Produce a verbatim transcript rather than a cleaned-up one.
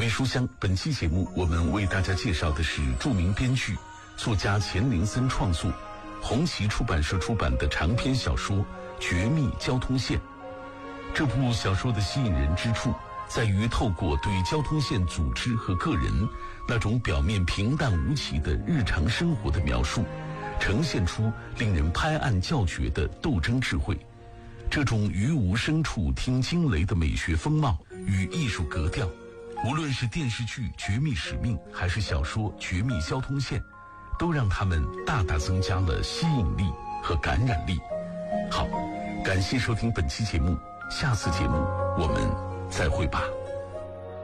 微书香，本期节目我们为大家介绍的是著名编剧、作家钱林森创作，红旗出版社出版的长篇小说《绝密交通线》。这部小说的吸引人之处在于透过对交通线组织和个人那种表面平淡无奇的日常生活的描述，呈现出令人拍案叫绝的斗争智慧。这种于无声处听惊雷的美学风貌与艺术格调，无论是电视剧《绝密使命》还是小说《绝密交通线》，都让他们大大增加了吸引力和感染力。好，感谢收听本期节目，下次节目我们再会吧。